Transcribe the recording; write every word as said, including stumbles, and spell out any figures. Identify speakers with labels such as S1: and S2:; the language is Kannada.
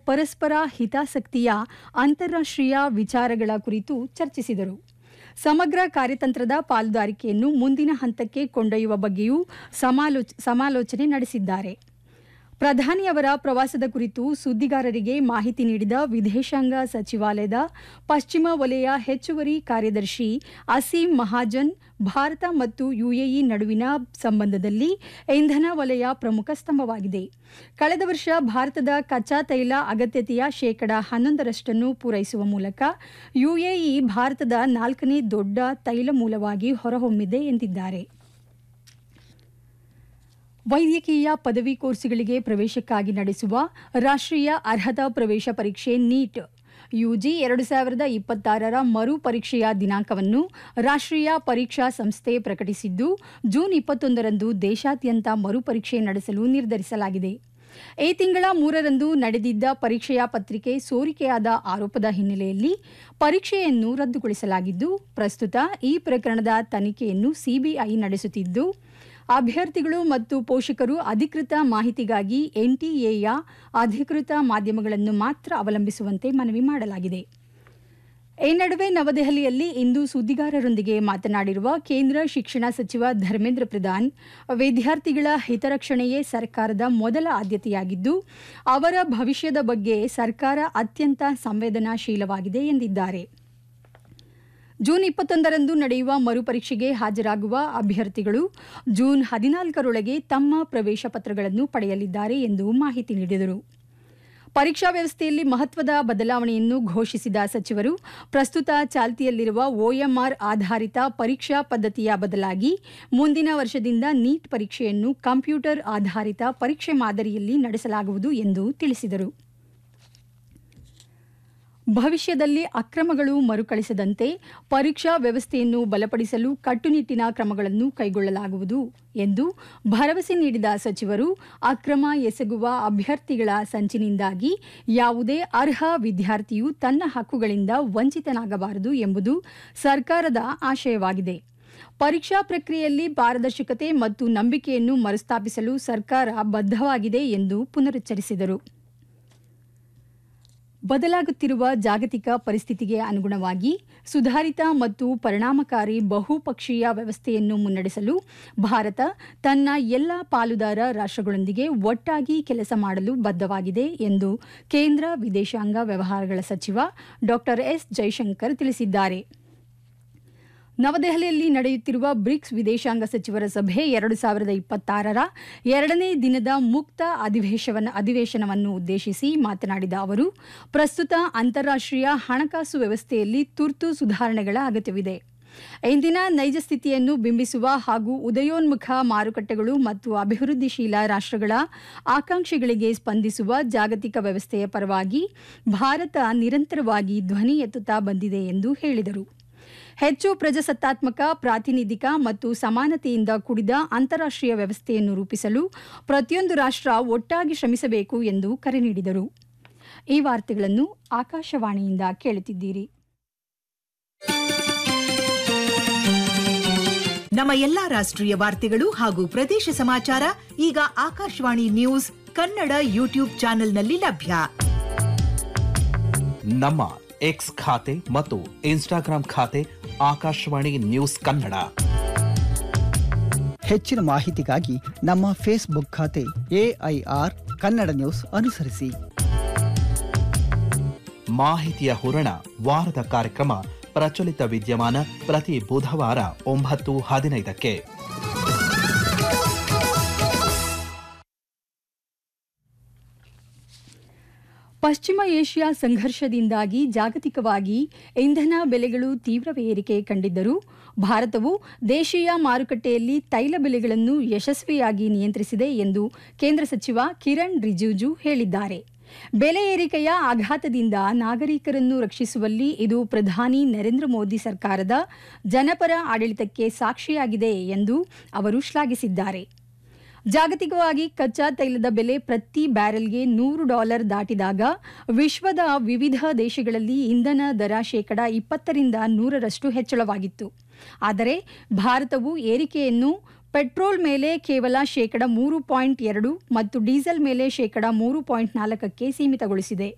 S1: ಪರಸ್ಪರ ಹಿತಾಸಕ್ತಿಯ ಅಂತಾರಾಷ್ಟ್ರೀಯ ವಿಚಾರಗಳ ಕುರಿತು ಚರ್ಚಿಸಿದರು. ಸಮಗ್ರ ಕಾರ್ಯತಂತ್ರದ ಪಾಲುದಾರಿಕೆಯನ್ನು ಮುಂದಿನ ಹಂತಕ್ಕೆ ಕೊಂಡೊಯ್ಯುವ ಬಗ್ಗೆಯೂ ಸಮಾಲೋಚ ಸಮಾಲೋಚನೆ ನಡೆಸಿದ್ದಾರೆ. ಪ್ರಧಾನಿಯವರ ಪ್ರವಾಸದ ಕುರಿತು ಸುದ್ದಿಗಾರರಿಗೆ ಮಾಹಿತಿ ನೀಡಿದ ವಿದೇಶಾಂಗ ಸಚಿವಾಲಯದ ಪಶ್ಚಿಮ ವಲಯ ಹೆಚ್ಚುವರಿ ಕಾರ್ಯದರ್ಶಿ ಅಸೀಂ ಮಹಾಜನ್, ಭಾರತ ಮತ್ತು ಯುಎಇ ನಡುವಿನ ಸಂಬಂಧದಲ್ಲಿ ಇಂಧನ ವಲಯ ಪ್ರಮುಖ ಸ್ತಂಭವಾಗಿದೆ. ಕಳೆದ ವರ್ಷ ಭಾರತದ ಕಚ್ಚಾ ತೈಲ ಅಗತ್ಯತೆಯ ಶೇಕಡ ಹನ್ನೊಂದರಷ್ಟನ್ನು ಪೂರೈಸುವ ಮೂಲಕ ಯುಎಇ ಭಾರತದ ನಾಲ್ಕನೇ ದೊಡ್ಡ ತೈಲ ಮೂಲವಾಗಿ ಹೊರಹೊಮ್ಮಿದೆ ಎಂದಿದ್ದಾರೆ. ವೈದ್ಯಕೀಯ ಪದವಿ ಕೋರ್ಸುಗಳಿಗೆ ಪ್ರವೇಶಕ್ಕಾಗಿ ನಡೆಸುವ ರಾಷ್ಟ್ರೀಯ ಅರ್ಹತಾ ಪ್ರವೇಶ ಪರೀಕ್ಷೆ ನೀಟ್ ಯುಜಿ ಎರಡು ಸಾವಿರದ ಇಪ್ಪತ್ತಾರರ ಮರು ಪರೀಕ್ಷೆಯ ದಿನಾಂಕವನ್ನು ರಾಷ್ಟ್ರೀಯ ಪರೀಕ್ಷಾ ಸಂಸ್ಥೆ ಪ್ರಕಟಿಸಿದ್ದು, ಜೂನ್ ಇಪ್ಪತ್ತೊಂದರಂದು ದೇಶಾದ್ಯಂತ ಮರುಪರೀಕ್ಷೆ ನಡೆಸಲು ನಿರ್ಧರಿಸಲಾಗಿದೆ. ಈ ತಿಂಗಳ ಮೂರರಂದು ನಡೆದಿದ್ದ ಪರೀಕ್ಷೆಯ ಪತ್ರಿಕೆ ಸೋರಿಕೆಯಾದ ಆರೋಪದ ಹಿನ್ನೆಲೆಯಲ್ಲಿ ಪರೀಕ್ಷೆಯನ್ನು ರದ್ದುಗೊಳಿಸಲಾಗಿದ್ದು, ಪ್ರಸ್ತುತ ಈ ಪ್ರಕರಣದ ತನಿಖೆಯನ್ನು ಸಿಬಿಐ ನಡೆಸುತ್ತಿದ್ದು, ಅಭ್ಯರ್ಥಿಗಳು ಮತ್ತು ಪೋಷಕರು ಅಧಿಕೃತ ಮಾಹಿತಿಗಾಗಿ ಎನ್ಟಿಎಯ ಅಧಿಕೃತ ಮಾಧ್ಯಮಗಳನ್ನು ಮಾತ್ರ ಅವಲಂಬಿಸುವಂತೆ ಮನವಿ ಮಾಡಲಾಗಿದೆ. ಈ ನಡುವೆ ನವದೆಹಲಿಯಲ್ಲಿ ಇಂದು ಸುದ್ದಿಗಾರರೊಂದಿಗೆ ಮಾತನಾಡಿರುವ ಕೇಂದ್ರ ಶಿಕ್ಷಣ ಸಚಿವ ಧರ್ಮೇಂದ್ರ ಪ್ರಧಾನ್, ವಿದ್ಯಾರ್ಥಿಗಳ ಹಿತರಕ್ಷಣೆಯೇ ಸರ್ಕಾರದ ಮೊದಲ ಆದ್ಯತೆಯಾಗಿದ್ದು, ಅವರ ಭವಿಷ್ಯದ ಬಗ್ಗೆ ಸರ್ಕಾರ ಅತ್ಯಂತ ಸಂವೇದನಾಶೀಲವಾಗಿದೆ ಎಂದಿದ್ದಾರೆ. ಜೂನ್ ಇಪ್ಪತ್ತೊಂದರಂದು ನಡೆಯುವ ಮರುಪರೀಕ್ಷೆಗೆ ಹಾಜರಾಗುವ ಅಭ್ಯರ್ಥಿಗಳು ಜೂನ್ ಹದಿನಾಲ್ಕರೊಳಗೆ ತಮ್ಮ ಪ್ರವೇಶ ಪತ್ರಗಳನ್ನು ಪಡೆಯಲಿದ್ದಾರೆ ಎಂದು ಮಾಹಿತಿ ನೀಡಿದರು. ಪರೀಕ್ಷಾ ವ್ಯವಸ್ಥೆಯಲ್ಲಿ ಮಹತ್ವದ ಬದಲಾವಣೆಯನ್ನು ಘೋಷಿಸಿದ ಸಚಿವರು, ಪ್ರಸ್ತುತ ಚಾಲ್ತಿಯಲ್ಲಿರುವ ಒಎಂಆರ್ ಆಧಾರಿತ ಪರೀಕ್ಷಾ ಪದ್ಧತಿಯ ಬದಲಾಗಿ ಮುಂದಿನ ವರ್ಷದಿಂದ ನೀಟ್ ಪರೀಕ್ಷೆಯನ್ನು ಕಂಪ್ಯೂಟರ್ ಆಧಾರಿತ ಪರೀಕ್ಷೆ ಮಾದರಿಯಲ್ಲಿ ನಡೆಸಲಾಗುವುದು ಎಂದು ತಿಳಿಸಿದರು. ಭವಿಷ್ಯದಲ್ಲಿ ಅಕ್ರಮಗಳು ಮರುಕಳಿಸದಂತೆ ಪರೀಕ್ಷಾ ವ್ಯವಸ್ಥೆಯನ್ನು ಬಲಪಡಿಸಲು ಕಟ್ಟುನಿಟ್ಟಿನ ಕ್ರಮಗಳನ್ನು ಕೈಗೊಳ್ಳಲಾಗುವುದು ಎಂದು ಭರವಸೆ ನೀಡಿದ ಸಚಿವರು, ಅಕ್ರಮ ಎಸಗುವ ಅಭ್ಯರ್ಥಿಗಳ ಸಂಚಿನಿಂದಾಗಿ ಯಾವುದೇ ಅರ್ಹ ವಿದ್ಯಾರ್ಥಿಯು ತನ್ನ ಹಕ್ಕುಗಳಿಂದ ವಂಚಿತನಾಗಬಾರದು ಎಂಬುದು ಸರ್ಕಾರದ ಆಶಯವಾಗಿದೆ. ಪರೀಕ್ಷಾ ಪ್ರಕ್ರಿಯೆಯಲ್ಲಿ ಪಾರದರ್ಶಕತೆ ಮತ್ತು ನಂಬಿಕೆಯನ್ನು ಮರುಸ್ಥಾಪಿಸಲು ಸರ್ಕಾರ ಬದ್ಧವಾಗಿದೆ ಎಂದು ಪುನರುಚ್ಚರಿಸಿದರು. ಬದಲಾಗುತ್ತಿರುವ ಜಾಗತಿಕ ಪರಿಸ್ಥಿತಿಗೆ ಅನುಗುಣವಾಗಿ ಸುಧಾರಿತ ಮತ್ತು ಪರಿಣಾಮಕಾರಿ ಬಹುಪಕ್ಷೀಯ ವ್ಯವಸ್ಥೆಯನ್ನು ಮುನ್ನಡೆಸಲು ಭಾರತ ತನ್ನ ಎಲ್ಲ ಪಾಲುದಾರ ರಾಷ್ಟ್ರಗಳೊಂದಿಗೆ ಒಟ್ಟಾಗಿ ಕೆಲಸ ಮಾಡಲು ಬದ್ಧವಾಗಿದೆ ಎಂದು ಕೇಂದ್ರ ವಿದೇಶಾಂಗ ವ್ಯವಹಾರಗಳ ಸಚಿವ ಡಾ ಎಸ್ ಜೈಶಂಕರ್ ತಿಳಿಸಿದ್ದಾರೆ. ನವದೆಹಲಿಯಲ್ಲಿ ನಡೆಯುತ್ತಿರುವ ಬ್ರಿಕ್ಸ್ ವಿದೇಶಾಂಗ ಸಚಿವರ ಸಭೆ ಎರಡು ಸಾವಿರದ ಇಪ್ಪತ್ತಾರರ ಎರಡನೇ ದಿನದ ಮುಕ್ತ ಅಧಿವೇಶನ ಅಧಿವೇಶನವನ್ನು ಉದ್ದೇಶಿಸಿ ಮಾತನಾಡಿದ ಅವರು, ಪ್ರಸ್ತುತ ಅಂತಾರಾಷ್ಟ್ರೀಯ ಹಣಕಾಸು ವ್ಯವಸ್ಥೆಯಲ್ಲಿ ತುರ್ತು ಸುಧಾರಣೆಗಳ ಅಗತ್ಯವಿದೆ. ಇಂದಿನ ನೈಜ ಸ್ಥಿತಿಯನ್ನು ಬಿಂಬಿಸುವ ಹಾಗೂ ಉದಯೋನ್ಮುಖ ಮಾರುಕಟ್ಟೆಗಳು ಮತ್ತು ಅಭಿವೃದ್ಧಿಶೀಲ ರಾಷ್ಟ್ರಗಳ ಆಕಾಂಕ್ಷೆಗಳಿಗೆ ಸ್ಪಂದಿಸುವ ಜಾಗತಿಕ ವ್ಯವಸ್ಥೆಯ ಪರವಾಗಿ ಭಾರತ ನಿರಂತರವಾಗಿ ಧ್ವನಿ ಎತ್ತುತ್ತಾ ಬಂದಿದೆ ಎಂದು ಹೇಳಿದರು. ಹೆಚ್ಚು ಪ್ರಜಾಸತ್ತಾತ್ಮಕ, ಪ್ರಾತಿನಿಧಿಕ ಮತ್ತು ಸಮಾನತೆಯಿಂದ ಕೂಡಿದ ಅಂತಾರಾಷ್ಟ್ರೀಯ ವ್ಯವಸ್ಥೆಯನ್ನು ರೂಪಿಸಲು ಪ್ರತಿಯೊಂದು ರಾಷ್ಟ್ರ ಒಟ್ಟಾಗಿ ಶ್ರಮಿಸಬೇಕು ಎಂದು ಕರೆ ನೀಡಿದರು. ಈ ವಾರ್ತೆಗಳನ್ನು ಆಕಾಶವಾಣಿಯಿಂದ ಕೇಳುತ್ತಿದ್ದೀರಿ.
S2: ನಮ್ಮ ಎಲ್ಲಾ ರಾಷ್ಟ್ರೀಯ ವಾರ್ತೆಗಳು ಹಾಗೂ ಪ್ರದೇಶ ಸಮಾಚಾರ ಈಗ ಆಕಾಶವಾಣಿ ನ್ಯೂಸ್ ಕನ್ನಡ ಯೂಟ್ಯೂಬ್ ಚಾನೆಲ್ನಲ್ಲಿ ಲಭ್ಯ.
S3: ನಮ್ಮ ಎಕ್ಸ್ ಖಾತೆ ಮತ್ತು ಇನ್ಸ್ಟಾಗ್ರಾಂ ಖಾತೆ ಆಕಾಶವಾಣಿ ನ್ಯೂಸ್ ಕನ್ನಡ.
S4: ಹೆಚ್ಚಿನ ಮಾಹಿತಿಗಾಗಿ ನಮ್ಮ ಫೇಸ್ಬುಕ್ ಖಾತೆ ಎಐಆರ್ ಕನ್ನಡ ನ್ಯೂಸ್ ಅನುಸರಿಸಿ.
S3: ಮಾಹಿತಿಯ ಹೂರಣ ವಾರದ ಕಾರ್ಯಕ್ರಮ ಪ್ರಚಲಿತ ವಿದ್ಯಮಾನ ಪ್ರತಿ ಬುಧವಾರ ಒಂಬತ್ತು ಹದಿನೈದಕ್ಕೆ.
S1: ಪಶ್ಚಿಮ ಏಷ್ಯಾ ಸಂಘರ್ಷದಿಂದಾಗಿ ಜಾಗತಿಕವಾಗಿ ಇಂಧನ ಬೆಲೆಗಳು ತೀವ್ರ ಏರಿಕೆ ಕಂಡಿದ್ದರೂ ಭಾರತವು ದೇಶೀಯ ಮಾರುಕಟ್ಟೆಯಲ್ಲಿ ತೈಲ ಬೆಲೆಗಳನ್ನು ಯಶಸ್ವಿಯಾಗಿ ನಿಯಂತ್ರಿಸಿದೆ ಎಂದು ಕೇಂದ್ರ ಸಚಿವ ಕಿರಣ್ ರಿಜಿಜು ಹೇಳಿದ್ದಾರೆ. ಬೆಲೆ ಏರಿಕೆಯ ಆಘಾತದಿಂದ ನಾಗರಿಕರನ್ನು ರಕ್ಷಿಸುವಲ್ಲಿ ಇದು ಪ್ರಧಾನಿ ನರೇಂದ್ರ ಮೋದಿ ಸರ್ಕಾರದ ಜನಪರ ಆಡಳಿತಕ್ಕೆ ಸಾಕ್ಷಿಯಾಗಿದೆ ಎಂದು ಅವರು ಶ್ಲಾಘಿಸಿದ್ದಾರೆ. ಜಾಗತಿಕವಾಗಿ ಕಚ್ಚಾ ತೈಲದ ಬೆಲೆ ಪ್ರತಿ ಬ್ಯಾರೆಲ್ಗೆ ನೂರು ಡಾಲರ್ ದಾಟಿದಾಗ ವಿಶ್ವದ ವಿವಿಧ ದೇಶಗಳಲ್ಲಿ ಇಂಧನ ದರ ಶೇಕಡ ಇಪ್ಪತ್ತರಿಂದ ನೂರರಷ್ಟು ಹೆಚ್ಚಳವಾಗಿತ್ತು. ಆದರೆ ಭಾರತವು ಏರಿಕೆಯನ್ನು ಪೆಟ್ರೋಲ್ ಮೇಲೆ ಕೇವಲ ಶೇಕಡ ಮೂರು ಪಾಯಿಂಟ್ ಎರಡು ಮತ್ತು ಡೀಸೆಲ್ ಮೇಲೆ ಶೇಕಡ ಮೂರು ಪಾಯಿಂಟ್ ನಾಲ್ಕಕ್ಕೆ ಸೀಮಿತಗೊಳಿಸಿದೆ.